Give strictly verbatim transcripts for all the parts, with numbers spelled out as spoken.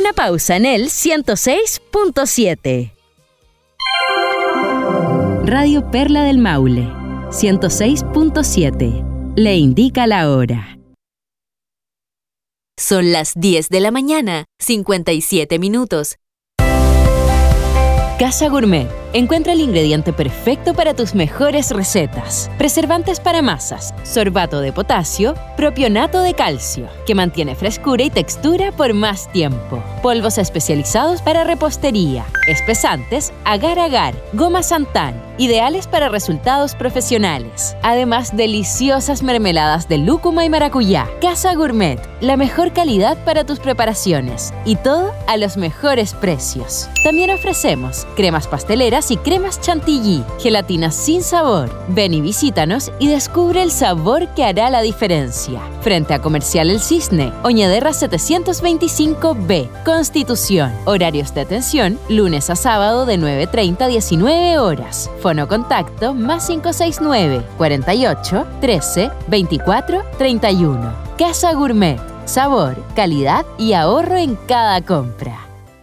Una pausa en el ciento seis punto siete. Radio Perla del Maule, ciento seis punto siete. Le indica la hora. Son las diez de la mañana, cincuenta y siete minutos. Casa Gourmet. Encuentra el ingrediente perfecto para tus mejores recetas. Preservantes para masas, sorbato de potasio, propionato de calcio, que mantiene frescura y textura por más tiempo. Polvos especializados para repostería, espesantes, agar-agar, goma Santán, ideales para resultados profesionales. Además, deliciosas mermeladas de lúcuma y maracuyá. Casa Gourmet, la mejor calidad para tus preparaciones y todo a los mejores precios. También ofrecemos cremas pasteleras y cremas chantilly, gelatinas sin sabor. Ven y visítanos y descubre el sabor que hará la diferencia. Frente a Comercial El Cisne, Oñederra setecientos veinticinco B, Constitución. Horarios de atención, lunes a sábado de nueve treinta a diecinueve horas. Fono contacto más cinco seis nueve, cuarenta y ocho, trece, veinticuatro, treinta y uno. Casa Gourmet, sabor, calidad y ahorro en cada compra.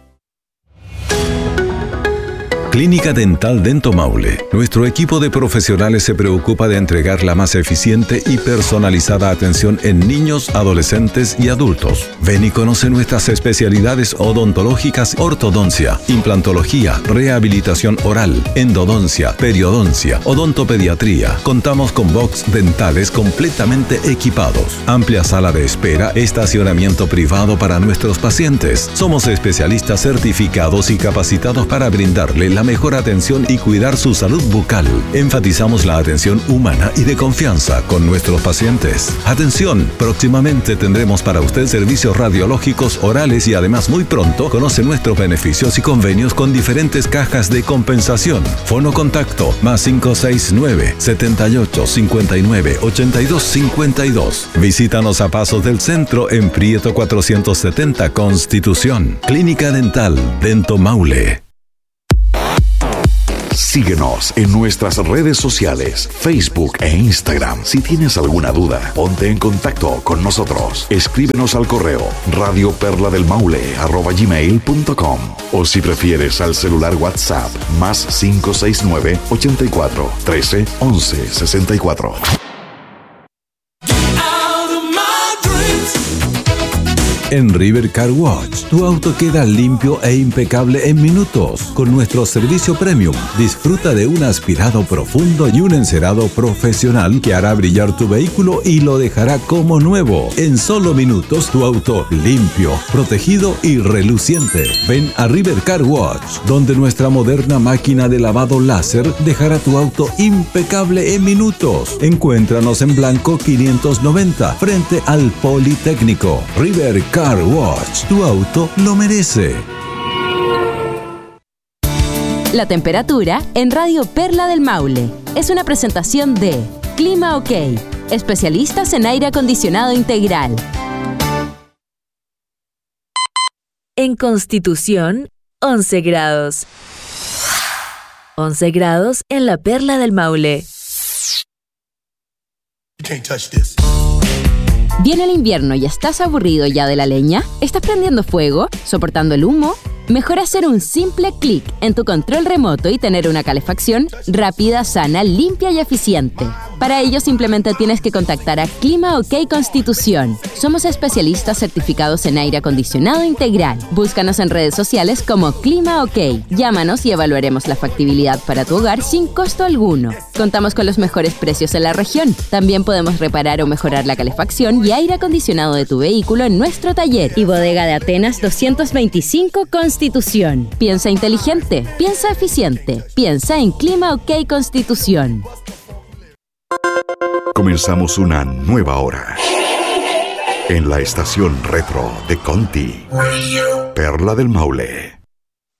Clínica Dental Dento Maule. Nuestro equipo de profesionales se preocupa de entregar la más eficiente y personalizada atención en niños, adolescentes y adultos. Ven y conoce nuestras especialidades odontológicas: ortodoncia, implantología, rehabilitación oral, endodoncia, periodoncia, odontopediatría. Contamos con box dentales completamente equipados, amplia sala de espera, estacionamiento privado para nuestros pacientes. Somos especialistas certificados y capacitados para brindarle la mejor atención y cuidar su salud bucal. Enfatizamos la atención humana y de confianza con nuestros pacientes. Atención, próximamente tendremos para usted servicios radiológicos orales y además muy pronto conoce nuestros beneficios y convenios con diferentes cajas de compensación. Fono contacto más cinco seis nueve, setenta y ocho, cincuenta y nueve, ochenta y dos, cincuenta y dos. Visítanos a Pasos del Centro en Prieto cuatrocientos setenta Constitución. Clínica Dental Dento Maule. Síguenos en nuestras redes sociales, Facebook e Instagram. Si tienes alguna duda, ponte en contacto con nosotros. Escríbenos al correo radioperladelmaule arroba gmail punto com o si prefieres al celular WhatsApp más cinco seis nueve, ochenta y cuatro, trece, once, sesenta y cuatro. En River Car Wash, tu auto queda limpio e impecable en minutos. Con nuestro servicio premium, disfruta de un aspirado profundo y un encerado profesional que hará brillar tu vehículo y lo dejará como nuevo. En solo minutos, tu auto limpio, protegido y reluciente. Ven a River Car Wash, donde nuestra moderna máquina de lavado láser dejará tu auto impecable en minutos. Encuéntranos en Blanco quinientos noventa, frente al Politécnico. River Car Car Wash, tu auto lo merece. La temperatura en Radio Perla del Maule es una presentación de Clima OK, especialistas en aire acondicionado integral. En Constitución, once grados. once grados en la Perla del Maule. You can't touch this. ¿Viene el invierno y estás aburrido ya de la leña? ¿Estás prendiendo fuego? ¿Soportando el humo? Mejor hacer un simple clic en tu control remoto y tener una calefacción rápida, sana, limpia y eficiente. Para ello simplemente tienes que contactar a Clima OK Constitución. Somos especialistas certificados en aire acondicionado integral. Búscanos en redes sociales como Clima OK. Llámanos y evaluaremos la factibilidad para tu hogar sin costo alguno. Contamos con los mejores precios en la región. También podemos reparar o mejorar la calefacción y aire acondicionado de tu vehículo en nuestro taller y bodega de Atenas doscientos veinticinco Constitución. Piensa inteligente, piensa eficiente, piensa en Clima OK Constitución. Comenzamos una nueva hora en la estación retro de Conti, Perla del Maule.